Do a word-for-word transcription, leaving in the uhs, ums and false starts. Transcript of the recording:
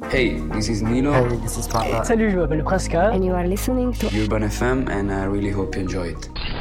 Hey, this is Nino. Hey, this is Papa. Salut, je m'appelle Praska. And you are listening to Urban F M, and I really hope you enjoy it.